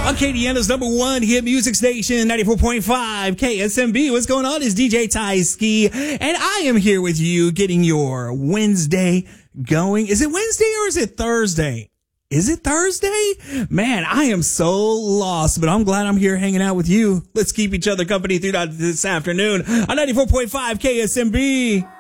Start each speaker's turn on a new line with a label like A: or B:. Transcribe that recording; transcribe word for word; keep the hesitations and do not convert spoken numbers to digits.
A: On Acadiana's number one hit music station, ninety-four point five K S M B. What's going on? It's D J Tyski, and I am here with you getting your Wednesday going. Is it Wednesday or is it Thursday? Is it Thursday? Man, I am so lost, but I'm glad I'm here hanging out with you. Let's keep each other company throughout this afternoon on ninety-four point five K S M B.